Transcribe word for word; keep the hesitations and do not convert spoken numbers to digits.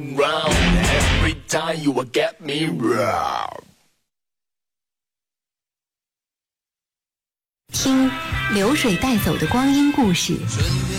Every time you will get me round。 听流水带走的光阴故事，